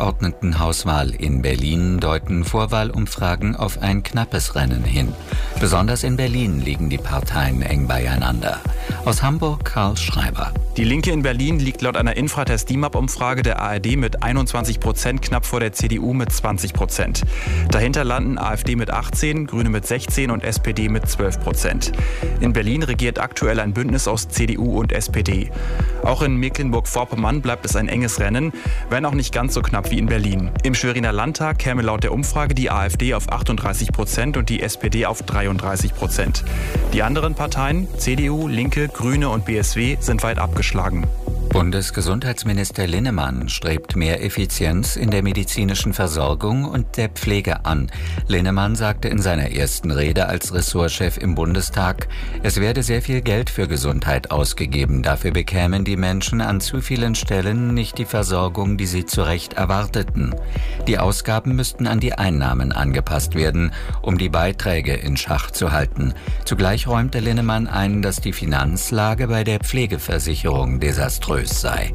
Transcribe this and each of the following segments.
Abgeordnetenhauswahl in Berlin deuten Vorwahlumfragen auf ein knappes Rennen hin. Besonders in Berlin liegen die Parteien eng beieinander. Aus Hamburg Karl Schreiber. Die Linke in Berlin liegt laut einer Infratest-DIMAP-Umfrage der ARD mit 21%, knapp vor der CDU mit 20%. Dahinter landen AfD mit 18%, Grüne mit 16% und SPD mit 12%. In Berlin regiert aktuell ein Bündnis aus CDU und SPD. Auch in Mecklenburg-Vorpommern bleibt es ein enges Rennen, wenn auch nicht ganz so knapp wie in Berlin. Im Schweriner Landtag käme laut der Umfrage die AfD auf 38% und die SPD auf 33%. Die anderen Parteien, CDU, Linke, Grüne und BSW, sind weit abgeschlagen. Bundesgesundheitsminister Linnemann strebt mehr Effizienz in der medizinischen Versorgung und der Pflege an. Linnemann sagte in seiner ersten Rede als Ressortchef im Bundestag, es werde sehr viel Geld für Gesundheit ausgegeben. Dafür bekämen die Menschen an zu vielen Stellen nicht die Versorgung, die sie zu Recht erwarteten. Die Ausgaben müssten an die Einnahmen angepasst werden, um die Beiträge in Schach zu halten. Zugleich räumte Linnemann ein, dass die Finanzlage bei der Pflegeversicherung desaströs sei.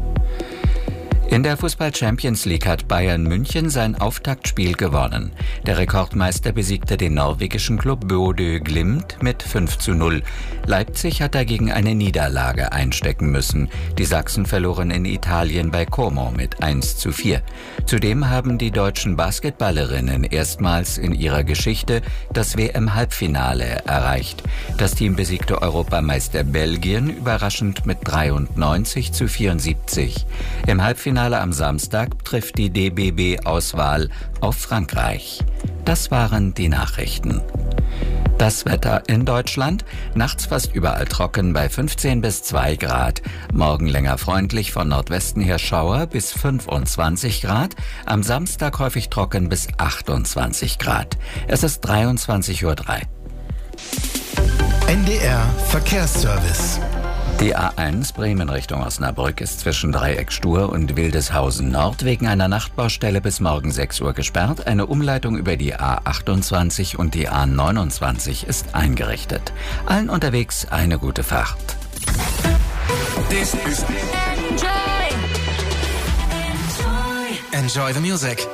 In der Fußball-Champions League hat Bayern München sein Auftaktspiel gewonnen. Der Rekordmeister besiegte den norwegischen Klub Bodø Glimt mit 5:0. Leipzig hat dagegen eine Niederlage einstecken müssen. Die Sachsen verloren in Italien bei Como mit 1:4. Zudem haben die deutschen Basketballerinnen erstmals in ihrer Geschichte das WM-Halbfinale erreicht. Das Team besiegte Europameister Belgien überraschend mit 93:74. Im Halbfinale am Samstag trifft die DBB-Auswahl auf Frankreich. Das waren die Nachrichten. Das Wetter in Deutschland, nachts fast überall trocken bei 15 bis 2 Grad. Morgen länger freundlich, von Nordwesten her Schauer bis 25 Grad. Am Samstag häufig trocken bis 28 Grad. Es ist 23:03 Uhr. NDR Verkehrsservice. Die A1 Bremen Richtung Osnabrück ist zwischen Dreieck Stur und Wildeshausen Nord wegen einer Nachtbaustelle bis morgen 6 Uhr gesperrt. Eine Umleitung über die A28 und die A29 ist eingerichtet. Allen unterwegs eine gute Fahrt. Enjoy the music.